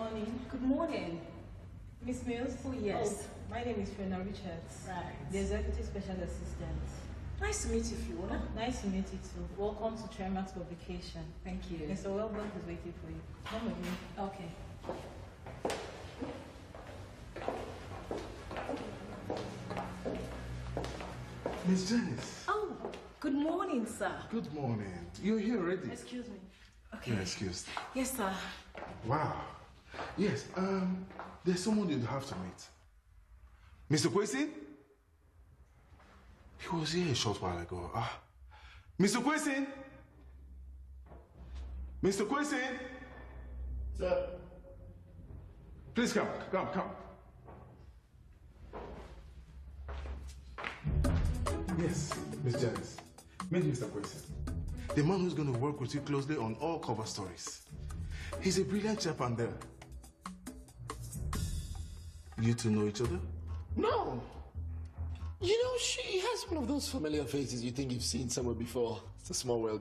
morning. Good morning. Miss Mills? Oh, yes. Oh, my name is Fiona Richards. Right. The Executive Special Assistant. Nice to meet you, Fiona. Nice to meet you too. Welcome to Trimax Publication. Thank you. Mr. Welbrook is waiting for you. Come with me. Okay. Miss Janice. Oh, good morning, sir. Good morning. You're here already. Excuse me. Okay. You're excused. Yes, sir. Wow. Yes, there's someone you'd have to meet. Mr. Kwesi? He was here a short while ago. Mr. Kwesi? Mr. Kwesi? Sir. Please come. Yes, Miss Janice. Meet Mr. Kwesi. The man who's going to work with you closely on all cover stories. He's a brilliant chap and you two know each other? No. You know, she has one of those familiar faces you think you've seen somewhere before. It's a small world.